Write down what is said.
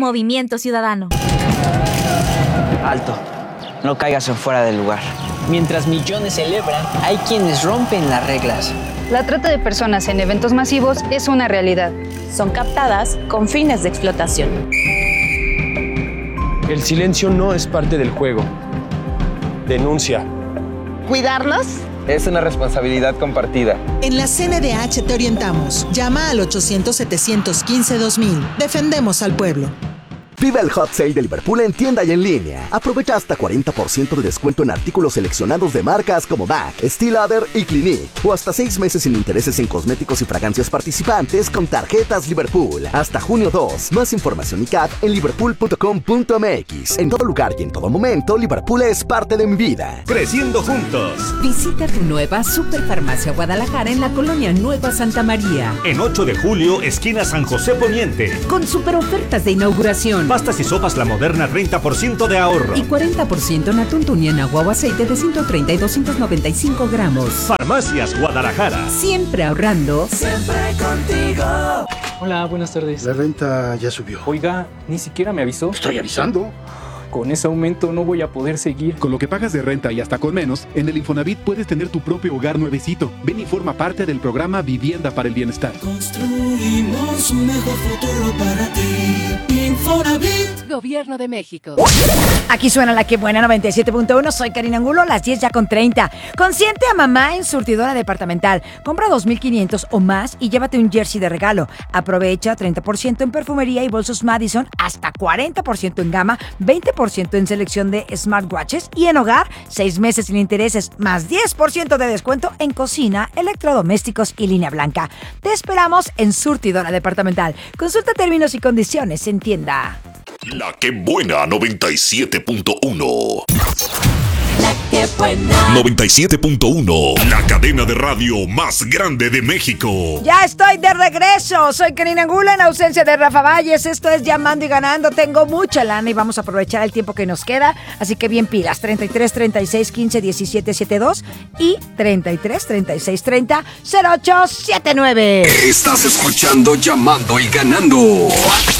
Movimiento Ciudadano. Alto, no caigas en fuera del lugar. Mientras millones celebran, hay quienes rompen las reglas. La trata de personas en eventos masivos es una realidad. Son captadas con fines de explotación. El silencio no es parte del juego. Denuncia. ¿Cuidarnos? Es una responsabilidad compartida. En la CNDH te orientamos. Llama al 800-715-2000. Defendemos al pueblo. Vive el Hot Sale de Liverpool en tienda y en línea. Aprovecha hasta 40% de descuento en artículos seleccionados de marcas como MAC, Steel Lauder y Clinique. O hasta 6 meses sin intereses en cosméticos y fragancias participantes con tarjetas Liverpool. Hasta junio 2. Más información y CAT en liverpool.com.mx. En todo lugar y en todo momento, Liverpool es parte de mi vida. Creciendo juntos. Visita tu nueva Superfarmacia Guadalajara en la colonia Nueva Santa María. En 8 de julio, esquina San José Poniente. Con super ofertas de inauguración. Pastas y sopas La Moderna, 30% de ahorro. Y 40% en atún tunién, agua o aceite de 130 y 295 gramos. Farmacias Guadalajara. Siempre ahorrando. Siempre contigo. Hola, buenas tardes. La renta ya subió. Oiga, ni siquiera me avisó. Estoy avisando. Con ese aumento no voy a poder seguir. Con lo que pagas de renta y hasta con menos, en el Infonavit puedes tener tu propio hogar nuevecito. Ven y forma parte del programa Vivienda para el Bienestar. Construimos un mejor futuro para ti. Infonavit. Gobierno de México. Aquí suena la que buena 97.1. Soy Karina Angulo, las 10 ya con 30. Consiente a mamá en Surtidora Departamental. Compra 2,500 o más y llévate un jersey de regalo. Aprovecha 30% en perfumería y bolsos Madison, hasta 40% en gama, 20% en selección de smartwatches y en hogar, 6 meses sin intereses, más 10% de descuento en cocina, electrodomésticos y línea blanca. Te esperamos en Surtidora Departamental. Consulta términos y condiciones en tienda. La que buena 97.1. La que buena 97.1. La cadena de radio más grande de México. Ya estoy de regreso. Soy Karina Angulo en ausencia de Rafa Valles. Esto es Llamando y Ganando. Tengo mucha lana y vamos a aprovechar el tiempo que nos queda. Así que bien pilas. 33 36 15 17 72 y 33 36 30 08 79. Estás escuchando Llamando y Ganando.